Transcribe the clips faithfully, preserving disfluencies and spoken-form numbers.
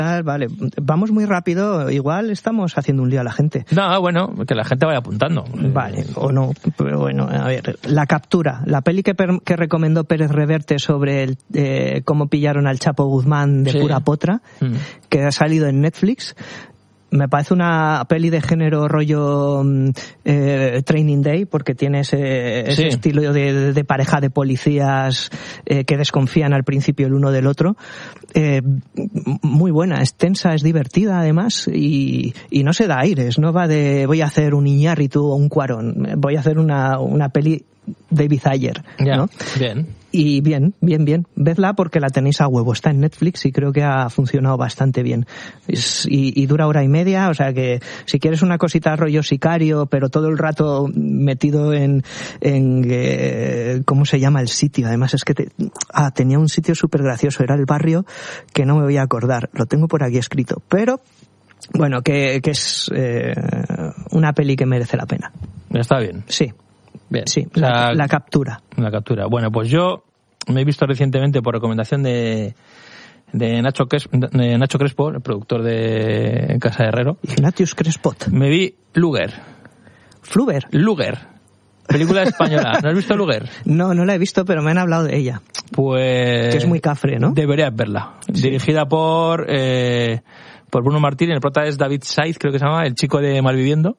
Vale, vamos muy rápido, igual estamos haciendo un lío a la gente. No, bueno, que la gente vaya apuntando. Vale, o no, pero bueno, a ver, La Captura, la peli que, per, que recomendó Pérez Reverte sobre el, eh, cómo pillaron al Chapo Guzmán de sí. pura potra, mm. que ha salido en Netflix. Me parece una peli de género rollo eh, Training Day, porque tiene ese, ese sí. estilo de, de pareja de policías eh, que desconfían al principio el uno del otro. Eh, muy buena, es tensa, es divertida además y, y no se da aires, no va de voy a hacer un Iñárritu o un Cuarón, voy a hacer una, una peli David Ayer, ya, ¿no? Bien. Y bien, bien, bien. Vedla porque la tenéis a huevo. Está en Netflix y creo que ha funcionado bastante bien. Es, y, y dura hora y media, o sea que si quieres una cosita rollo Sicario, pero todo el rato metido en, en eh, ¿cómo se llama el sitio? Además es que te, ah, tenía un sitio súper gracioso, era el barrio que no me voy a acordar. Lo tengo por aquí escrito. Pero, bueno, que, que es eh, una peli que merece la pena. Está bien. Sí. Bien. Sí, la, o sea, la captura. La captura. Bueno, pues yo me he visto recientemente por recomendación de, de, Nacho, Crespo, de Nacho Crespo, el productor de Casa de Herrero. Ignatius Crespot. Me vi Luger. ¿Fluger? Luger. Película española. ¿No has visto Luger? No, no la he visto, pero me han hablado de ella. Pues... Que es muy cafre, ¿no? Deberías verla. Sí. Dirigida por, eh, por Bruno Martín. El prota es David Saiz, creo que se llama, el chico de Malviviendo.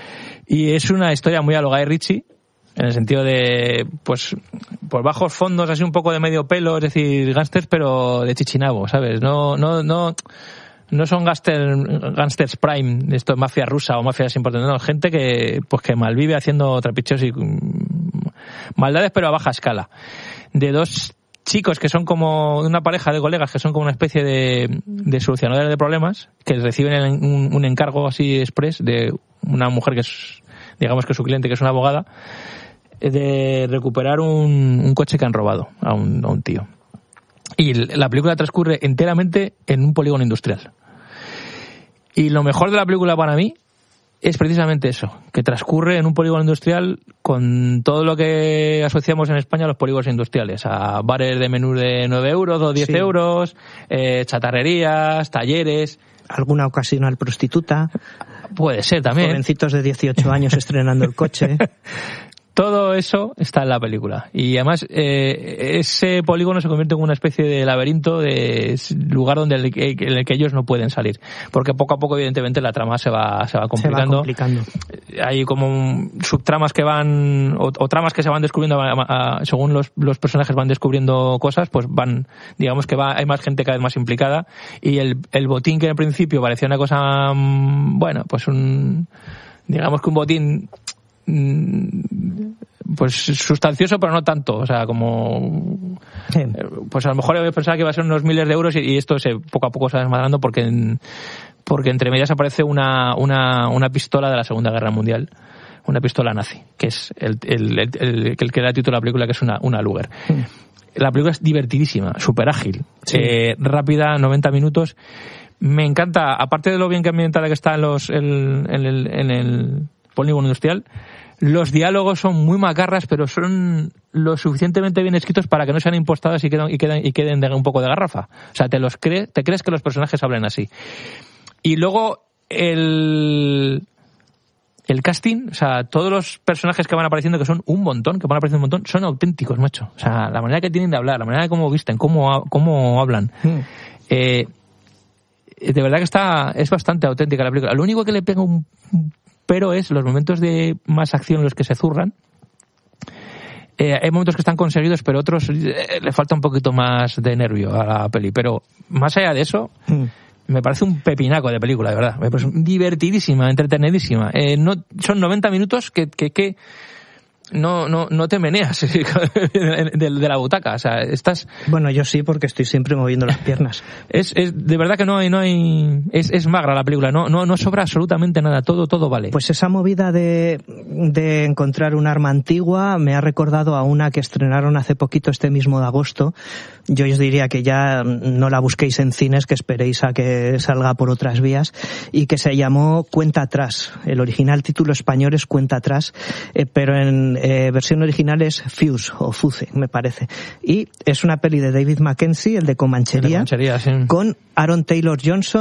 Y es una historia muy a lo Guy Ritchie. En el sentido de, pues, por bajos fondos, así un poco de medio pelo, es decir, gángsters, pero de chichinabo, ¿sabes? No, no, no, no son gángsters, gángsters prime, esto es mafia rusa o mafia importante, no, gente que, pues, que malvive haciendo trapicheos y maldades, pero a baja escala. De dos chicos que son como una pareja de colegas que son como una especie de, de solucionadores de problemas, que reciben un, un encargo así express de una mujer que es, digamos que es su cliente, que es una abogada, de recuperar un, un coche que han robado a un, a un tío. Y la película transcurre enteramente en un polígono industrial. Y lo mejor de la película para mí es precisamente eso, que transcurre en un polígono industrial con todo lo que asociamos en España a los polígonos industriales, a bares de menú de nueve euros o diez sí. euros, eh, chatarrerías, talleres. Alguna ocasional prostituta. Puede ser también. Jovencitos de dieciocho años estrenando el coche. Todo eso está en la película. Y además, eh, ese polígono se convierte en una especie de laberinto, de lugar donde el, en el que ellos no pueden salir. Porque poco a poco, evidentemente, la trama se va, se va complicando. Se va complicando. Hay como subtramas que van, o, o tramas que se van descubriendo a, a, según los, los personajes van descubriendo cosas, pues van, digamos que va, hay más gente cada vez más implicada. Y el, el botín que al principio parecía una cosa, bueno, pues un, digamos que un botín, pues sustancioso pero no tanto, o sea, como sí. Pues a lo mejor yo pensaba que iba a ser unos miles de euros y, y esto se poco a poco se va desmadrando porque en, porque entre medias aparece una, una, una pistola de la Segunda Guerra Mundial, una pistola nazi, que es el, el, el, el, el que da título a la película, que es una, una Luger. Sí. La película es divertidísima, súper ágil, sí. eh, rápida, noventa minutos. Me encanta, aparte de lo bien que ambientada que está en los en, en el, en el polígono industrial, los diálogos son muy macarras, pero son lo suficientemente bien escritos para que no sean impostados y queden, y queden, y queden de un poco de garrafa. O sea, te los crees, te crees que los personajes hablen así. Y luego el el casting, o sea, todos los personajes que van apareciendo, que son un montón, que van apareciendo un montón, son auténticos, macho. O sea, la manera que tienen de hablar, la manera de cómo visten, cómo, cómo hablan. Mm. Eh, de verdad que está, es bastante auténtica la película. Lo único que le pega un pero es los momentos de más acción en los que se zurran. Eh, hay momentos que están conseguidos, pero otros eh, le falta un poquito más de nervio a la peli. Pero más allá de eso, mm. me parece un pepinaco de película, de verdad. Me parece divertidísima, entretenidísima. Eh, no, son noventa minutos que, que, que no, no, no te meneas de, de, de la butaca. O sea, estás... Bueno, yo sí, porque estoy siempre moviendo las piernas. Es, es de verdad que no hay, no hay, es, es magra la película, no, no, no sobra absolutamente nada, todo, todo vale. Pues esa movida de, de encontrar un arma antigua me ha recordado a una que estrenaron hace poquito, este mismo de agosto. Yo os diría que ya no la busquéis en cines, que esperéis a que salga por otras vías, y que se llamó Cuenta Atrás. El original título español es Cuenta Atrás, eh, pero en, eh, versión original es Fuse o Fuse, me parece. Y es una peli de David Mackenzie, el de Comanchería, el de Comanchería sí. con Aaron Taylor Johnson,